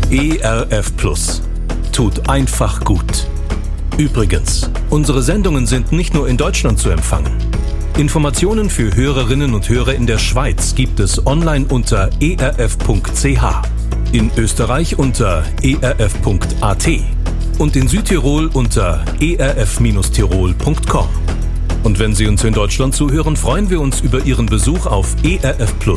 ERF Plus. Tut einfach gut. Übrigens, unsere Sendungen sind nicht nur in Deutschland zu empfangen. Informationen für Hörerinnen und Hörer in der Schweiz gibt es online unter erf.ch, in Österreich unter erf.at und in Südtirol unter erf-tirol.com. Und wenn Sie uns in Deutschland zuhören, freuen wir uns über Ihren Besuch auf ERF Plus.